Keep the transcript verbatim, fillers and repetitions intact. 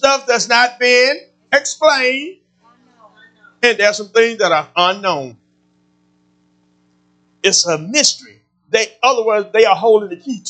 stuff that's not being explained, and there's some things that are unknown. It's a mystery. They, other words, they are holding the key